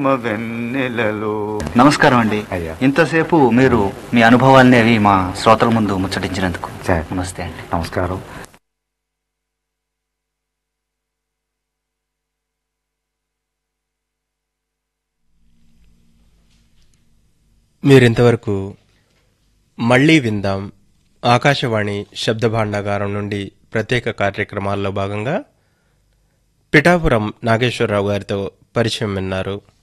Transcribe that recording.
వెన్నెలలో. నమస్కారం అండి. అయ్యా. ఇంతసేపు మీరు మీ అనుభవాల్ని అవి మా శ్రోతల ముందు ముచ్చటించినందుకు సరే. నమస్తే అండి. నమస్కారం. మీరింతవరకు మళ్లీ విందాం ఆకాశవాణి శబ్ద భాండాగారం నుండి ప్రత్యేక కార్యక్రమాల్లో భాగంగా పిఠాపురం నాగేశ్వరరావు గారితో పరిచయం విన్నారు.